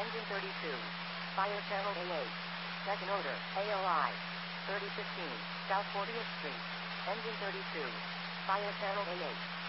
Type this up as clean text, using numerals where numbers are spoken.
Engine 32. Fire channel A8. Second order, AOI. 3015, South 40th Street. Engine 32. Fire channel A8.